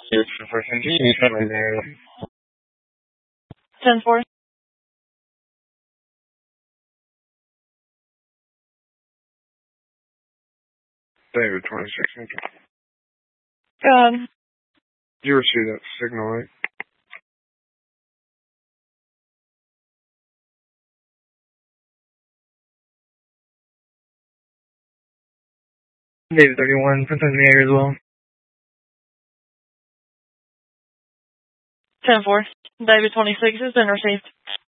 It's for continue coming there. 10-4. David 26. Go ahead. You received that signal, right? David 31, sometimes in the area as well. 10-4. David 26 has been received.